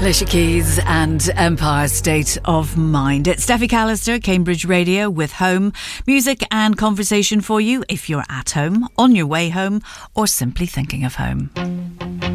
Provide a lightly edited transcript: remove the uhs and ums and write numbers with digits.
Alicia Keys and Empire State of Mind. It's Steffi Callister, Cambridge Radio with Home. Music and conversation for you if you're at home, on your way home, or simply thinking of home.